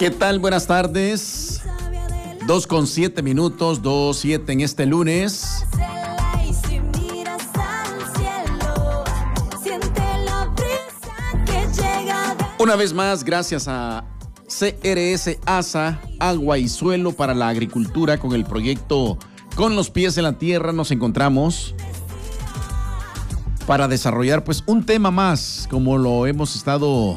¿Qué tal? Buenas tardes. 2:07, 2:07 en este lunes. Una vez más, gracias a CRS ASA, Agua y Suelo para la Agricultura, con el proyecto Con los Pies en la Tierra, nos encontramos para desarrollar pues un tema más, como lo hemos estado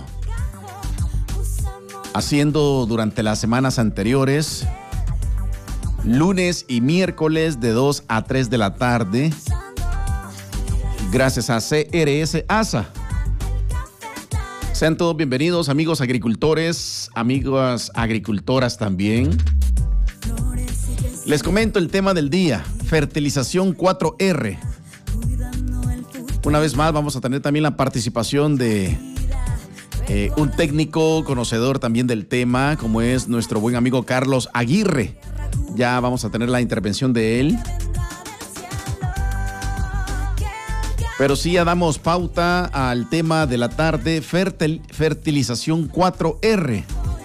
haciendo durante las semanas anteriores, lunes y miércoles de 2 a 3 de la tarde, gracias a CRS ASA. Sean todos bienvenidos, amigos agricultores, amigas agricultoras también. Les comento el tema del día, fertilización 4R. Una vez más vamos a tener también la participación de un técnico conocedor también del tema, como es nuestro buen amigo Carlos Aguirre. Ya vamos a tener la intervención de él. Pero sí, ya damos pauta al tema de la tarde, fertilización 4R.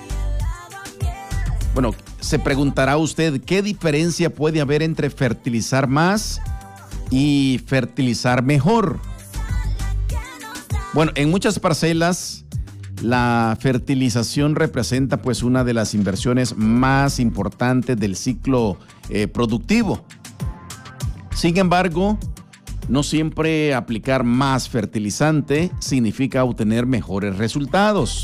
Bueno, se preguntará usted, ¿qué diferencia puede haber entre fertilizar más y fertilizar mejor? Bueno, en muchas parcelas la fertilización representa pues una de las inversiones más importantes del ciclo productivo. Sin embargo, no siempre aplicar más fertilizante significa obtener mejores resultados.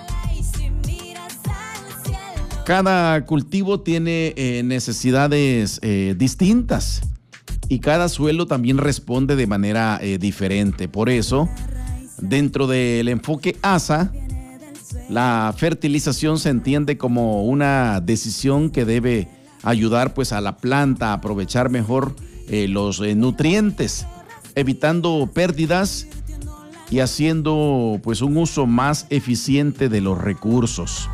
Cada cultivo tiene necesidades distintas y cada suelo también responde de manera diferente. Por eso, dentro del enfoque ASA, la fertilización se entiende como una decisión que debe ayudar pues a la planta a aprovechar mejor los nutrientes, evitando pérdidas y haciendo pues un uso más eficiente de los recursos.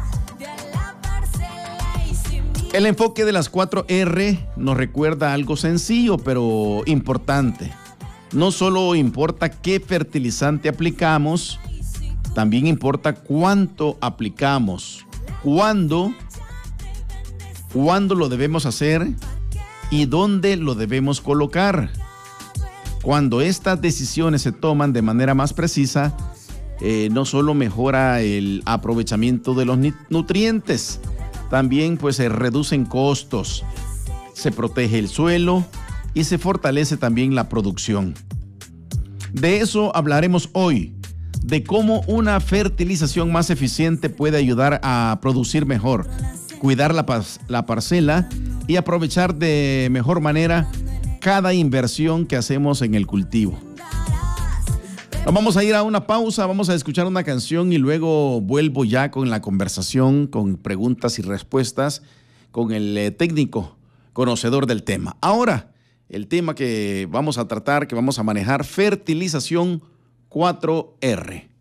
El enfoque de las 4R nos recuerda algo sencillo pero importante. No solo importa qué fertilizante aplicamos, también importa cuánto aplicamos, cuándo lo debemos hacer y dónde lo debemos colocar. Cuando estas decisiones se toman de manera más precisa, no solo mejora el aprovechamiento de los nutrientes, también pues se reducen costos, se protege el suelo y se fortalece también la producción. De eso hablaremos hoy, de cómo una fertilización más eficiente puede ayudar a producir mejor, cuidar la parcela y aprovechar de mejor manera cada inversión que hacemos en el cultivo. Nos vamos a ir a una pausa, vamos a escuchar una canción y luego vuelvo ya con la conversación, con preguntas y respuestas con el técnico conocedor del tema. Ahora, el tema que vamos a tratar, que vamos a manejar, fertilización 4R.